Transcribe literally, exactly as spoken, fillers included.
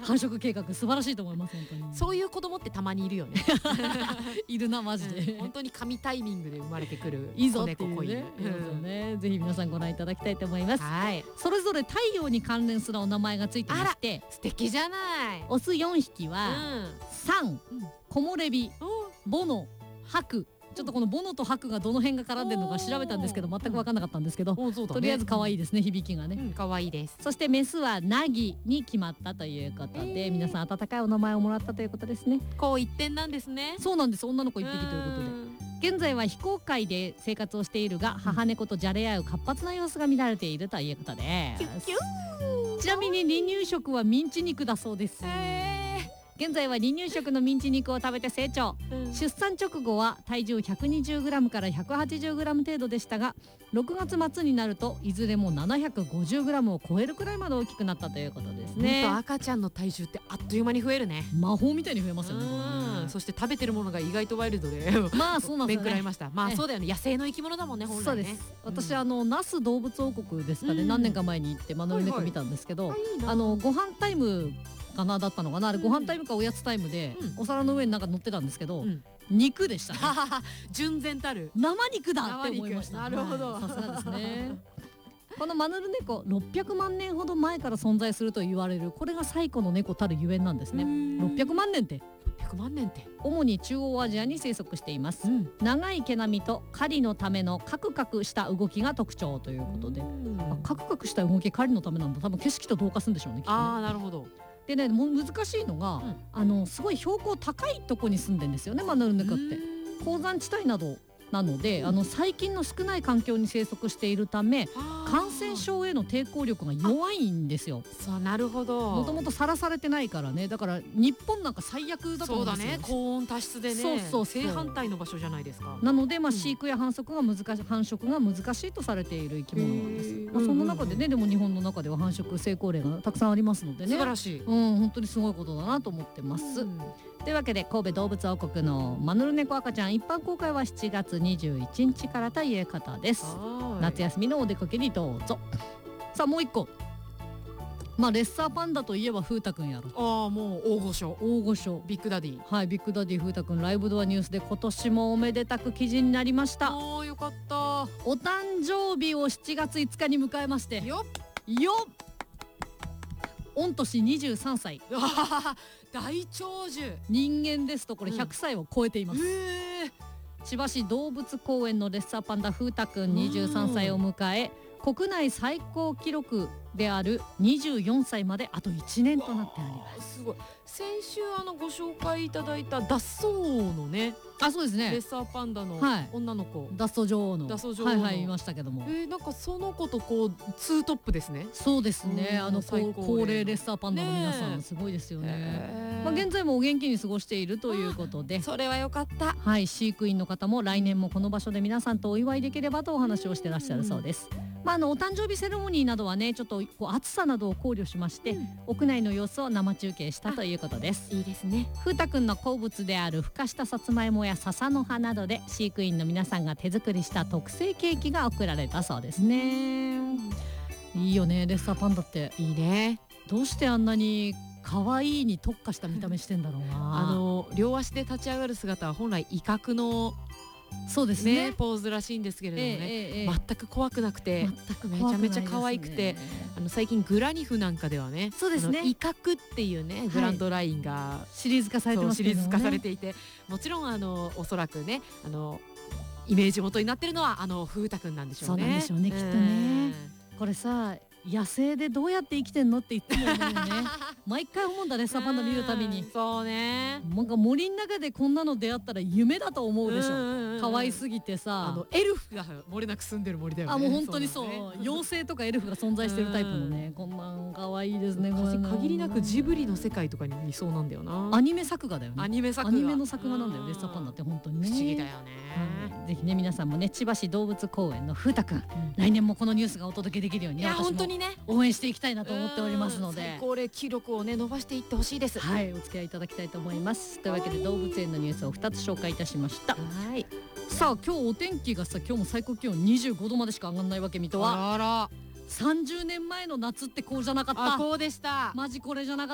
繁殖計画素晴らしいと思います。本当にそういう子供ってたまにいるよねいるなマジで、 うん、本当に神タイミングで生まれてくるいいぞって子猫いうね、 子犬、 うんね、ぜひ皆さんご覧いただきたいと思います。 はい、 それぞれ太陽に関連するお名前がついてまして、 素敵じゃない。 オスよんひきは、 うん、 サン、木漏れ日、ボノ、ハク。ちょっとこのボノとハクがどの辺が絡んでるのか調べたんですけど全く分かんなかったんですけど、 うんね、 とりあえず可愛いですね、響きがね、うん、 可愛いです。 そしてメスはナギに決まったということで、えー、皆さん温かいお名前をもらったということですね。 こう一点なんですね。 そうなんです、女の子一匹ということで、現在は非公開で生活をしているが、母猫とじゃれ合う活発な様子が見られているということです。ちなみに離乳食はミンチ肉だそうです。えー現在は離乳食のミンチ肉を食べて成長、うん、出産直後は体重 ひゃくにじゅうグラム から ひゃくはちじゅうグラム 程度でしたが、ろくがつ末になるといずれも ななひゃくごじゅうグラム を超えるくらいまで大きくなったということですね。 ほんと赤ちゃんの体重ってあっという間に増えるね。 魔法みたいに増えますよね。 うん、そして食べてるものが意外とワイルドでまあそうなんですよね。 面食らいました。まあそうだよね、野生の生き物だもんね、本来ね。 そうです。私、うん、あの那須動物王国ですかね、うん、何年か前に行ってマヌルネコ見たんですけど、はいはい、あのご飯タイムかなだったのかな、あれご飯タイムかおやつタイムで、うん、お皿の上になんか乗ってたんですけど、うん、肉でしたね純然たる生肉だって思いました。 なるほど、 さすがですねこのマヌルネコろっぴゃくまんねんほど前から存在すると言われる、これが最古の猫たるゆえんなんですね。ろっぴゃくまんねんってろっぴゃくまんねんって主に中央アジアに生息しています、うん、長い毛並みと狩りのためのカクカクした動きが特徴ということで、カクカクした動き狩りのためなんだ。多分景色と同化するんでしょうね、きっとね。 あー、なるほど。 でね、もう難しいのが、うん、あのすごい標高高いとこに住んでんですよね、マヌルネコって。高山地帯などなので、うん、あの細菌の少ない環境に生息しているため感染症への抵抗力が弱いんですよ。 そう、なるほど。 もともとさらされてないからね。だから日本なんか最悪だと思うんですよ。 そうだね、高温多湿でね、 そうそうそう、 正反対の場所じゃないですか。 なので、まあ、飼育や繁殖が難しい、繁殖が難しいとされている生き物なんです。まあ、そんな中でね、でも日本の中では繁殖成功例がたくさんありますのでね、 素晴らしい、 うん、本当にすごいことだなと思ってます、うん、というわけで神戸動物王国のマヌルネコ赤ちゃん一般公開はしちがつにじゅういちにちからということです。夏休みのお出かけにどうぞ。さあもう一個、まあレッサーパンダといえば風太くんやろ。 ああ、もう大御所、 大御所ビッグダディ。 はい、ビッグダディ風太くんライブドアニュースで今年もおめでたく記事になりました。 おー、よかった。 お誕生日をしちがついつかに迎えまして、 よっよっ、御年にじゅうさんさい大長寿。 人間ですとこれひゃくさいを超えています、うん、 へー。 千葉市動物公園のレッサーパンダ風太くんにじゅうさんさいを迎え、国内最高記録であるにじゅうよんさいまであといちねんとなっております。 すごい。先週あのご紹介いただいた脱走のね、 あ、そうですね、 レッサーパンダの女の子、はい、 脱走女王の脱走女王の、 はいはい、いましたけども、 えー、なんかその子とこうツートップですね。 そうですね、あの高齢レッサーパンダの皆さん、すごいですよね。まあ、現在もお元気に過ごしているということで、 それはよかった。 はい、飼育員の方も来年もこの場所で皆さんとお祝いできればとお話をしてらっしゃるそうです。まあ、あのお誕生日セレモニーなどはね、ちょっとこう暑さなどを考慮しまして、うん、屋内の様子を生中継したということです。 いいですね。 風太くんの好物であるふかしたさつまいもや笹の葉などで飼育員の皆さんが手作りした特製ケーキが贈られたそうですね。いいよね、レッサーパンダって。 いいね。 どうしてあんなに可愛いに特化した見た目してんだろうな。 あの両足で立ち上がる姿は本来威嚇のそうですね、 ね、ポーズらしいんですけれどもね、えーえー、全く怖くなくて、 全くめちゃめちゃ可愛くて、あの最近グラニフなんかではね、 そうですね、 威嚇っていうね、はい、グランドラインがシリーズ化されてますけどね、 シリーズ化されていて、もちろんあのおそらくね、あのイメージ元になってるのはあの風太くんなんでしょうね。 そうなんでしょうね、きっとね。これさ、野生でどうやって生きてんのって言っても思うよね毎回思うんだ、レッサーパンダ見るたびに。 そうね、 なんか森の中でこんなの出会ったら夢だと思うでしょ。可愛すぎてさ、 あのエルフが漏れなく住んでる森だよね。 あ、もう本当にそう、そうね、妖精とかエルフが存在してるタイプのね、こんなん可愛いですね。 限りなくジブリの世界とかにいそうなんだよな。 アニメ作画だよね。 アニメ作画、 アニメの作画なんだよ、レッサーパンダって本当にね。 不思議だよね、 はい、ぜひね皆さんもね、千葉市動物公園の風太くん、うん、来年もこのニュースがお届けできるように、 いや私も本当にね応援していきたいなと思っておりますので、 最高齢記録をね伸ばしていってほしいです。 はい、お付き合いいただきたいと思います。というわけで動物園のニュースをふたつ紹介いたしました。 はい、 さあ今日お天気がさ、今日も最高気温にじゅうごどまでしか上がらないわけ。水戸はあら、 さんじゅうねんまえの夏ってこうじゃなかった。 あ、こうでした。 マジこれじゃなかった。